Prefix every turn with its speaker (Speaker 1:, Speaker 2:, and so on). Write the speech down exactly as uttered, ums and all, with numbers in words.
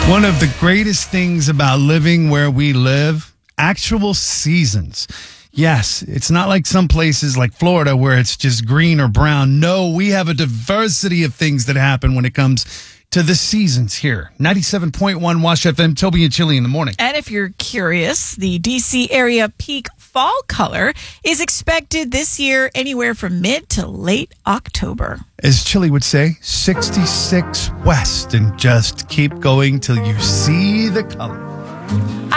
Speaker 1: One of the greatest things about living where we live, actual seasons. Yes, it's not like some places like Florida where it's just green or brown. No, we have a diversity of things that happen when it comes to the seasons here. ninety-seven point one Wash F M, Toby and Chili in the morning.
Speaker 2: And if you're curious, the D C area peak fall color is expected this year anywhere from mid to late October.
Speaker 1: As Chili would say, sixty-six west and just keep going till you see the color.